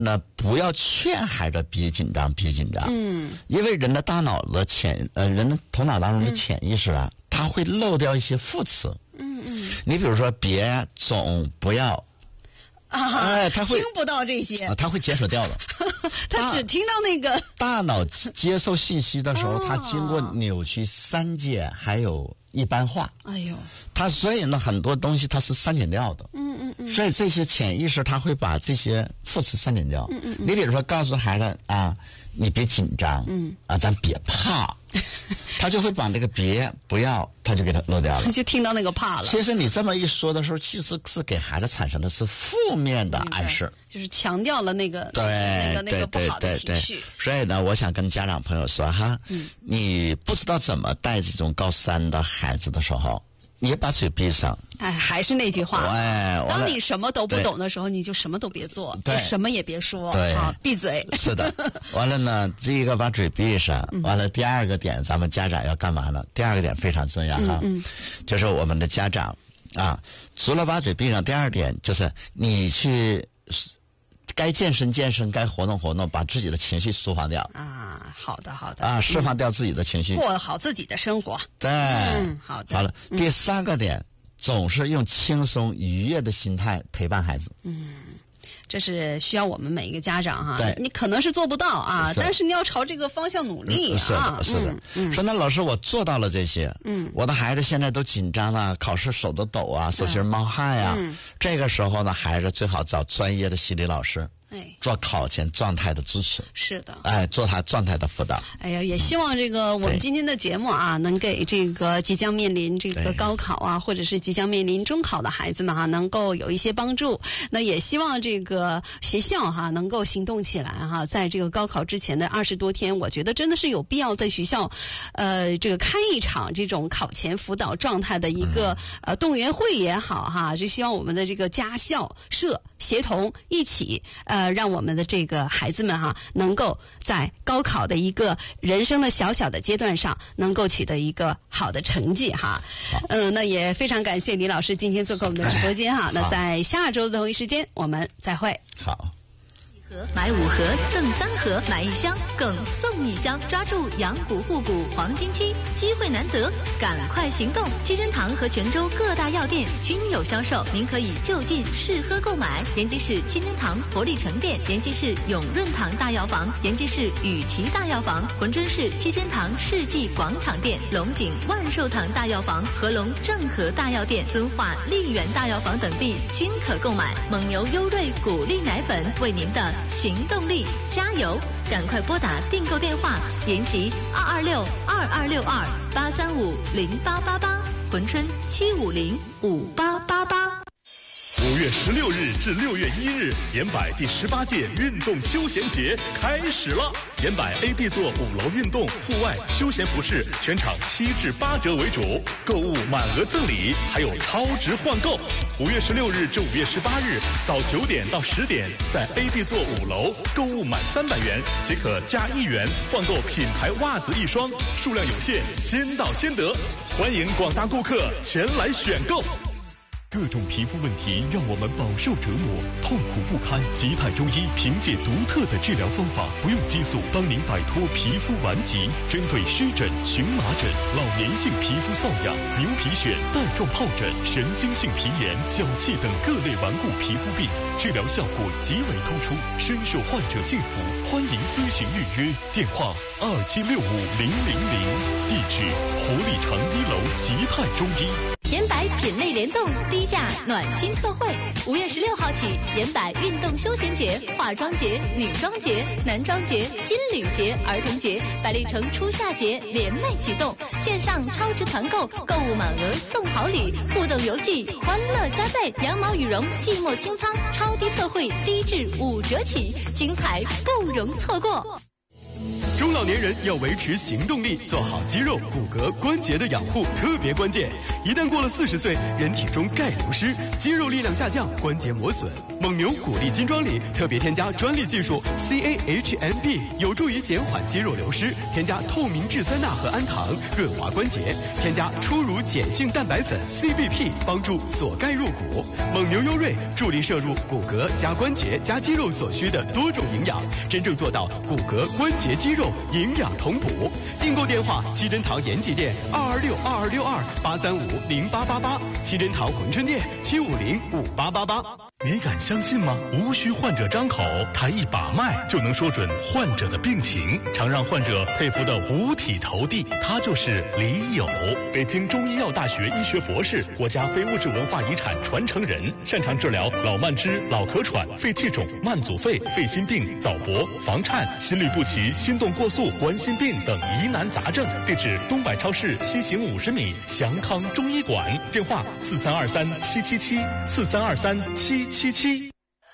那不要劝孩子别紧张，别紧张。因为人的大脑的人的头脑当中的潜意识啊，他会漏掉一些副词。你比如说别、总、不要。他会听不到这些， 他会减少掉的。 他只听到那个大脑接受信息的时候，他经过扭曲删减，还有一般化。 哎呦， 所以呢，很多东西它是删减掉的。所以这些潜意识他会把这些副词删减掉。你比如说告诉孩子啊，你别紧张，咱别怕，他就会把那个别、不要，他就给他漏掉了， 就听到那个怕了。 其实你这么一说的时候，其实是给孩子产生的是负面的暗示， 就是强调了那个不好的情绪。 所以呢，我想跟家长朋友说哈，你不知道怎么带这种高3的孩子的时候，你把嘴闭上。 还是那句话，当你什么都不懂的时候，你就什么都别做，你什么也别说，闭嘴。是的。 完了呢，第一个把嘴闭上，完了第二个点，咱们家长要干嘛呢？第二个点非常重要哈，就是我们的家长啊，除了把嘴闭上，第二点就是你去该健身健身，该活动活动，把自己的情绪释放掉。 好的。 释放掉自己的情绪， 过好自己的生活。 对， 好的。 好了，第三个点，总是用轻松愉悦的心态陪伴孩子。 这是需要我们每一个家长哈，你可能是做不到啊，但是你要朝这个方向努力啊。 是的。说那老师，我做到了这些，我的孩子现在都紧张啊，考试手都抖啊，手心冒汗啊。这个时候呢，孩子最好找专业的心理老师。做考前状态的支持。是的。做他状态的辅导。也希望这个我们今天的节目啊，能给这个即将面临这个高考啊，或者是即将面临中考的孩子们哈，能够有一些帮助。那也希望这个学校哈能够行动起来哈，在这个高考之前的20多天，我觉得真的是有必要在学校，这个开一场这种考前辅导状态的一个动员会也好哈，就希望我们的这个家校社协同一起让我们的这个孩子们哈，能够在高考的一个人生的小小的阶段上，能够取得一个好的成绩哈。那也非常感谢李老师今天做客我们的直播间哈。那在下周的同一时间，我们再会。好。 买5盒赠3盒，买1箱更送1箱，抓住养股护股黄金期，机会难得，赶快行动！七珍堂和泉州各大药店均有销售，您可以就近试喝购买。延吉市七珍堂活力城店，延吉市永润堂大药房，延吉市雨琦大药房，珲春市七珍堂世纪广场店，龙井万寿堂大药房，合龙正和大药店，敦化丽园大药房等地均可购买。蒙牛优瑞谷粒奶粉为您的行动力加油，赶快拨打订购电话：延吉226-2262-835-0888，珲春750-5888。 5月16日至6月1日，延柏第18届运动休闲节开始了。延柏 AB 座5楼运动、户外、休闲服饰全场7至8折为主，购物满额赠礼，还有超值换购。5月16日至5月18日，早9点到10点，在 AB 座5楼购物满300元即可加1元换购品牌袜子1双，数量有限，先到先得，欢迎广大顾客前来选购。各种皮肤问题让我们饱受折磨，痛苦不堪。吉泰中医凭借独特的治疗方法，不用激素，帮您摆脱皮肤顽疾。针对湿疹、荨麻疹、老年性皮肤瘙痒、牛皮癣、带状疱疹、神经性皮炎、脚气等各类顽固皮肤病，治疗效果极为突出，深受患者信服。欢迎咨询预约，电话2765-000，地址活力城1楼吉泰中医。 延柏品类联动，低价暖心特惠。5月16号起，延柏运动休闲节、化妆节、女装节、男装节、金缕节、儿童节、百丽城初夏节联袂启动，线上超值团购，购物满额送好礼，互动游戏欢乐加倍。羊毛羽绒、寂寞清仓超低特惠，低至5折起，精彩不容错过。 中老老年人要维持行动力，做好肌肉、骨骼、关节的养护特别关键。一旦过了40岁，人体中钙流失，肌肉力量下降，关节磨损。蒙牛骨力金装里特别添加专利技术 CAHMB， 有助于减缓肌肉流失。添加透明质酸钠和氨糖，润滑关节。添加初乳碱性蛋白粉 CBP， 帮助锁钙入骨。蒙牛优瑞助力摄入骨骼加关节加肌肉所需的多种营养，真正做到骨骼、关节、肌肉营养同补。订购电话：七珍堂延吉店2262262835888，七珍堂珲春店7505888。 你敢相信吗？无需患者张口，他一把脉就能说准患者的病情，常让患者佩服的五体投地。他就是李友，北京中医药大学医学博士，国家非物质文化遗产传承人，擅长治疗老慢支、老咳喘、肺气肿、慢阻肺、肺心病、早搏、房颤、心律不齐、心动过速、冠心病等疑难杂症。地址：东百超市西行50米，祥康中医馆。电话：43237774323777。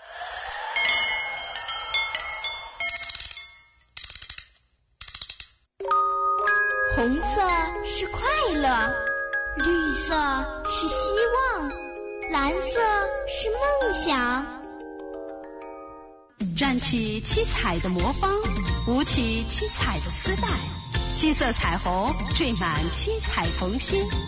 红色是快乐，绿色是希望，蓝色是梦想。 站起七彩的魔方，舞起七彩的丝带，七色彩虹缀满七彩童心。